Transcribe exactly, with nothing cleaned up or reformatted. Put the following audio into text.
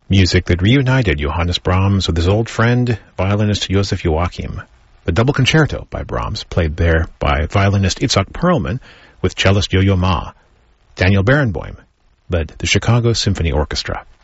Music that reunited Johannes Brahms with his old friend, violinist Joseph Joachim. The Double Concerto by Brahms, played there by violinist Itzhak Perlman with cellist Yo-Yo Ma. Daniel Barenboim led the Chicago Symphony Orchestra.